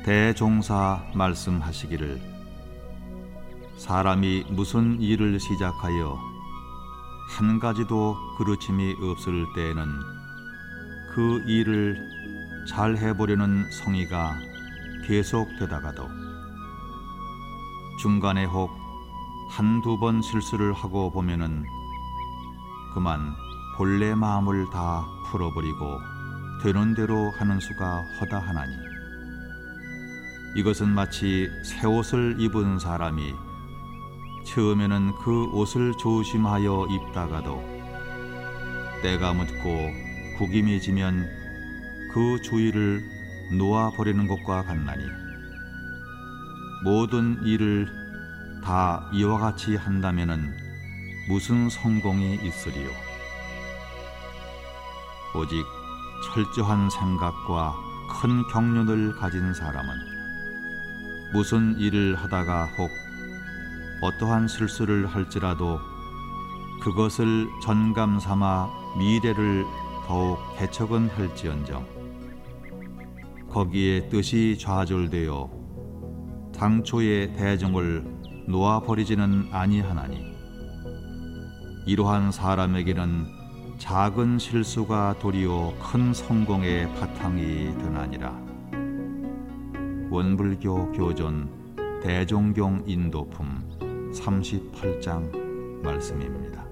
대종사 말씀하시기를 사람이 무슨 일을 시작하여 한 가지도 그르침이 없을 때에는 그 일을 잘 해보려는 성의가 계속되다가도 중간에 혹 한두 번 실수를 하고 보면은 그만 본래 마음을 다 풀어버리고 되는 대로 하는 수가 허다하나니 이것은 마치 새 옷을 입은 사람이 처음에는 그 옷을 조심하여 입다가도 때가 묻고 구김이 지면 그 주위를 놓아버리는 것과 같나니 모든 일을 다 이와 같이 한다면은 무슨 성공이 있으리요. 오직 철저한 생각과 큰 경륜을 가진 사람은 무슨 일을 하다가 혹 어떠한 실수를 할지라도 그것을 전감 삼아 미래를 더욱 개척은 할지언정 거기에 뜻이 좌절되어 당초의 대종을 놓아버리지는 아니하나니 이러한 사람에게는 작은 실수가 도리어 큰 성공의 바탕이 되나니라. 원불교 교존 대종경 인도품 38장 말씀입니다.